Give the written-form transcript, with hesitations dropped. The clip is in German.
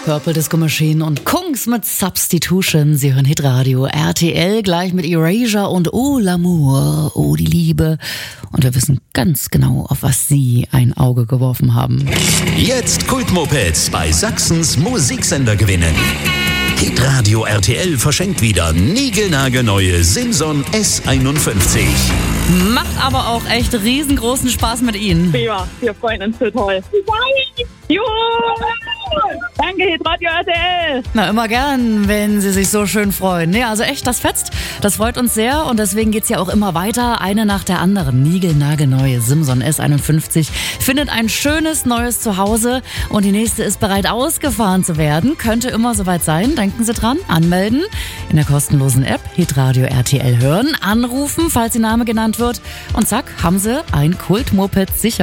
Purple Disco Machine und Kungs mit Substitution. Sie hören Hitradio RTL gleich mit Erasure und Oh l'amour, oh die Liebe. Und wir wissen ganz genau, auf was Sie ein Auge geworfen haben. Jetzt Kultmopeds bei Sachsens Musiksender gewinnen. Hitradio RTL verschenkt wieder niegelnagelneue Simson S51. Macht aber auch echt riesengroßen Spaß mit Ihnen. Prima, wir freuen uns total. Juhu! Danke, Hitradio RTL. Na, immer gern, wenn Sie sich so schön freuen. Nee, also echt, das fetzt. Das freut uns sehr und deswegen geht's ja auch immer weiter. Eine nach der anderen. Niegelnagelneue Simson S51 findet ein schönes neues Zuhause und die nächste ist bereit ausgefahren zu werden. Könnte immer soweit sein. Denken Sie dran. Anmelden in der kostenlosen App Hitradio RTL hören. Anrufen, falls Ihr Name genannt wird. Und zack, haben Sie ein Kultmoped sicher.